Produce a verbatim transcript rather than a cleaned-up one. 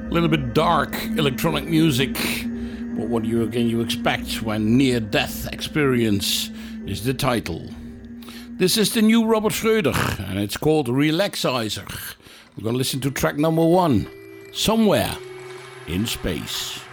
A little bit dark electronic music, but what you again you expect when near-death experience is the title. This is the new Robert Schröder, and it's called Relaxizer. We're going to listen to track number one, Somewhere in Space.